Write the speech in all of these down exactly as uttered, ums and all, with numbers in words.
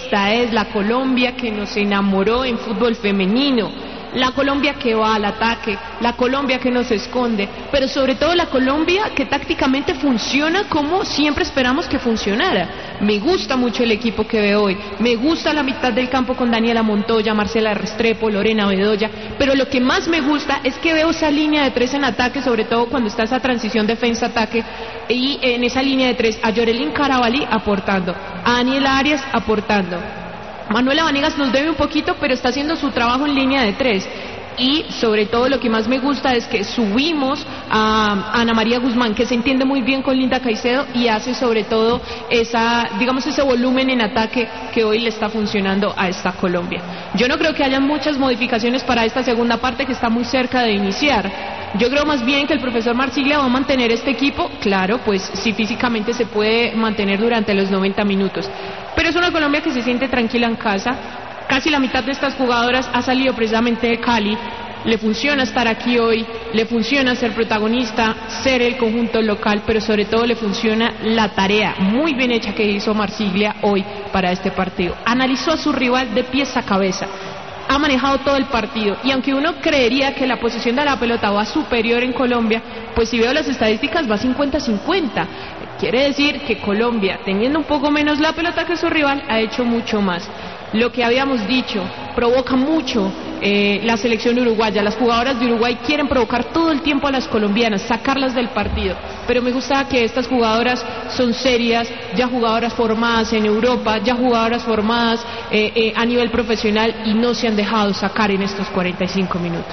Esta es la Colombia que nos enamoró en fútbol femenino, la Colombia que va al ataque, la Colombia que nos esconde, pero sobre todo la Colombia que tácticamente funciona como siempre esperamos que funcionara. Me gusta mucho el equipo que veo hoy, me gusta la mitad del campo con Daniela Montoya, Marcela Restrepo, Lorena Bedoya, pero lo que más me gusta es que veo esa línea de tres en ataque, sobre todo cuando está esa transición defensa-ataque, y en esa línea de tres a Yorelín Carabalí aportando, a Daniela Arias aportando. Manuela Vanegas nos debe un poquito, pero está haciendo su trabajo en línea de tres. Y sobre todo lo que más me gusta es que subimos a Ana María Guzmán, que se entiende muy bien con Linda Caicedo y hace sobre todo esa, digamos, ese volumen en ataque que hoy le está funcionando a esta Colombia. Yo no creo que haya muchas modificaciones para esta segunda parte que está muy cerca de iniciar. Yo creo más bien que el profesor Marsiglia va a mantener este equipo, claro, pues si físicamente se puede mantener durante los noventa minutos. Pero es una Colombia que se siente tranquila en casa. Casi la mitad de estas jugadoras ha salido precisamente de Cali. Le funciona estar aquí hoy, le funciona ser protagonista, ser el conjunto local, pero sobre todo le funciona la tarea muy bien hecha que hizo Marsiglia hoy para este partido. Analizó a su rival de pies a cabeza, ha manejado todo el partido, y aunque uno creería que la posición de la pelota va superior en Colombia, pues si veo las estadísticas va cincuenta cincuenta. Quiere decir que Colombia, teniendo un poco menos la pelota que su rival, ha hecho mucho más. Lo que habíamos dicho, provoca mucho eh, la selección uruguaya. Las jugadoras de Uruguay quieren provocar todo el tiempo a las colombianas, sacarlas del partido, pero me gusta que estas jugadoras son serias, ya jugadoras formadas en Europa, ya jugadoras formadas eh, eh, a nivel profesional, y no se han dejado sacar en estos cuarenta y cinco minutos.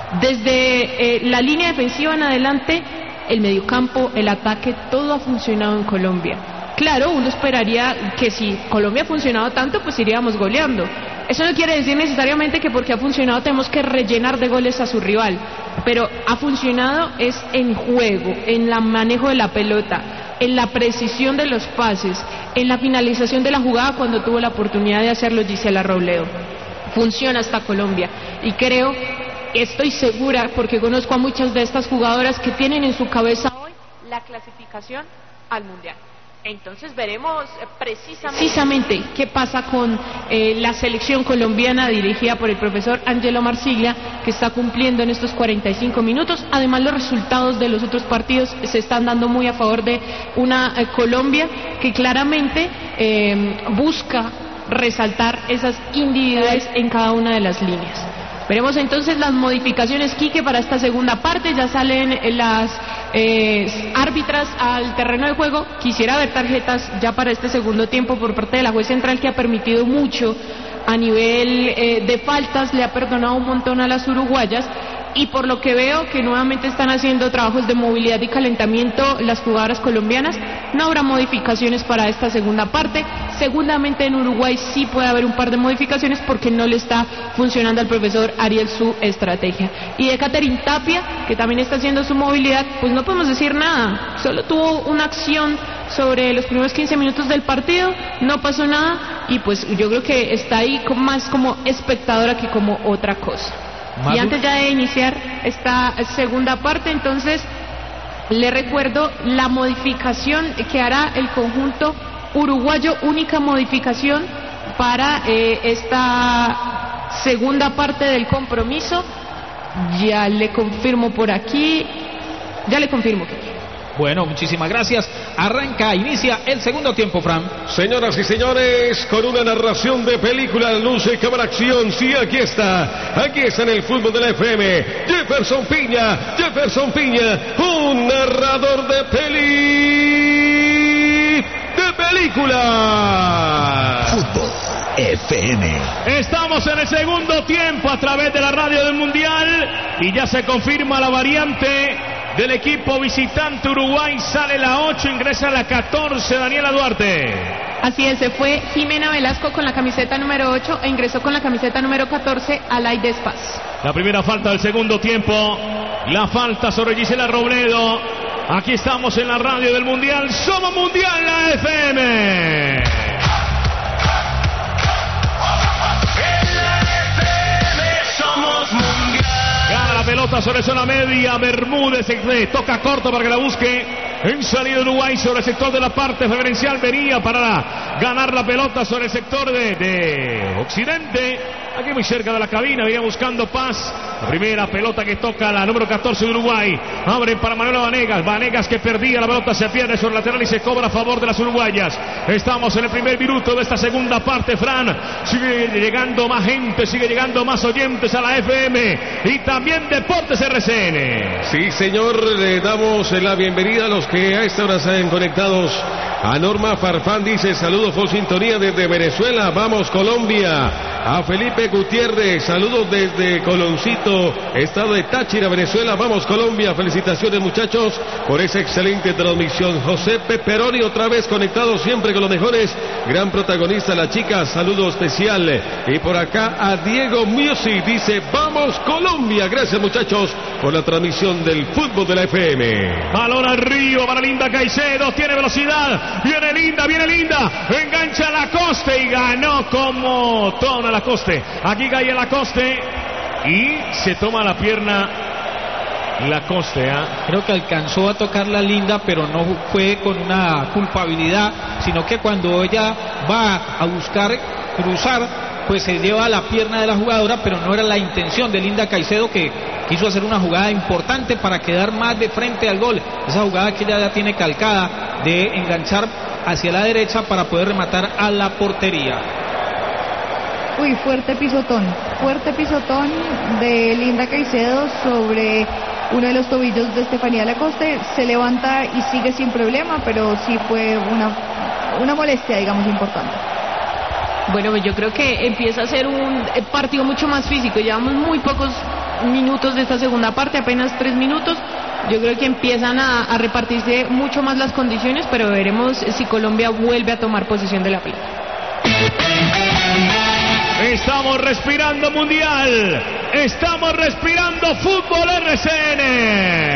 Desde eh, la línea defensiva en adelante, el mediocampo, el ataque, todo ha funcionado en Colombia. Claro, uno esperaría que si Colombia ha funcionado tanto, pues iríamos goleando. Eso no quiere decir necesariamente que porque ha funcionado tenemos que rellenar de goles a su rival, pero ha funcionado es en juego, en el manejo de la pelota, en la precisión de los pases, en la finalización de la jugada cuando tuvo la oportunidad de hacerlo Gisela Robledo. Funciona hasta Colombia, y creo, estoy segura, porque conozco a muchas de estas jugadoras que tienen en su cabeza hoy la clasificación al Mundial. Entonces veremos precisamente, precisamente qué pasa con eh, la selección colombiana dirigida por el profesor Angelo Marsiglia, que está cumpliendo en estos cuarenta y cinco minutos. Además, los resultados de los otros partidos se están dando muy a favor de una eh, Colombia que claramente eh, busca resaltar esas individualidades en cada una de las líneas. Veremos entonces las modificaciones, Quique, para esta segunda parte. Ya salen las eh, árbitras al terreno de juego. Quisiera ver tarjetas ya para este segundo tiempo por parte de la juez central, que ha permitido mucho a nivel eh, de faltas, le ha perdonado un montón a las uruguayas. Y por lo que veo que nuevamente están haciendo trabajos de movilidad y calentamiento las jugadoras colombianas, no habrá modificaciones para esta segunda parte. Seguramente en Uruguay sí puede haber un par de modificaciones porque no le está funcionando al profesor Ariel su estrategia. Y de Catherine Tapia, que también está haciendo su movilidad, pues no podemos decir nada. Solo tuvo una acción sobre los primeros quince minutos del partido, no pasó nada, y pues yo creo que está ahí más como espectadora que como otra cosa. Y antes ya de iniciar esta segunda parte, entonces le recuerdo la modificación que hará el conjunto uruguayo, única modificación para eh, esta segunda parte del compromiso. Ya le confirmo por aquí, ya le confirmo que Bueno, muchísimas gracias. Arranca, inicia el segundo tiempo, Fran. Señoras y señores, con una narración de película, luz y cámara, acción. Sí, aquí está. Aquí está en el fútbol de la F M. Jefferson Piña. Jefferson Piña. Un narrador de peli... de película. Fútbol F M. Estamos en el segundo tiempo a través de la radio del Mundial. Y ya se confirma la variante del equipo visitante. Uruguay sale la ocho, ingresa la catorce, Daniela Duarte. Así es, se fue Jimena Velasco con la camiseta número ocho e ingresó con la camiseta número catorce Alaide Paz. La primera falta del segundo tiempo, la falta sobre Gisela Robledo. Aquí estamos en la radio del Mundial, somos Mundial la F M. Gana la pelota sobre zona media, Bermúdez eh, toca corto para que la busque en salida Uruguay sobre el sector de la parte preferencial. Venía para la ganar la pelota sobre el sector de, de Occidente. Aquí muy cerca de la cabina, venía buscando Paz. La primera pelota que toca la número catorce de Uruguay. Abren para Manuel Vanegas. Vanegas que perdía la pelota, se pierde sobre el lateral y se cobra a favor de las uruguayas. Estamos en el primer minuto de esta segunda parte, Fran. Sigue llegando más gente, sigue llegando más oyentes a la F M y también Deportes R C N. Sí, señor, le damos la bienvenida a los que a esta hora se han conectados. A Norma Farfán dice, saludos por sintonía desde Venezuela, vamos Colombia. A Felipe Gutiérrez, saludos desde Coloncito, estado de Táchira, Venezuela, vamos Colombia. Felicitaciones muchachos por esa excelente transmisión. José Peperoni otra vez conectado siempre con los mejores, gran protagonista la chica, saludo especial. Y por acá a Diego Music dice, vamos Colombia. Gracias muchachos por la transmisión del fútbol de la F M. Balón al río para Linda Caicedo, tiene velocidad, viene Linda, viene Linda, engancha Lacoste y ganó como toma Lacoste. Aquí cae Lacoste y se toma la pierna Lacoste. ¿eh? Creo que alcanzó a tocar la Linda, pero no fue con una culpabilidad, sino que cuando ella va a buscar cruzar, pues se lleva la pierna de la jugadora, pero no era la intención de Linda Caicedo, que quiso hacer una jugada importante para quedar más de frente al gol. Esa jugada que ella ya tiene calcada de enganchar hacia la derecha para poder rematar a la portería. Uy, fuerte pisotón, fuerte pisotón de Linda Caicedo sobre uno de los tobillos de Estefanía Lacoste. Se levanta y sigue sin problema, pero sí fue una, una molestia, digamos, importante. Bueno, yo creo que empieza a ser un partido mucho más físico. Llevamos muy pocos minutos de esta segunda parte, apenas tres minutos. Yo creo que empiezan a, a repartirse mucho más las condiciones, pero veremos si Colombia vuelve a tomar posesión de la pelota. Estamos respirando mundial, estamos respirando fútbol R C N.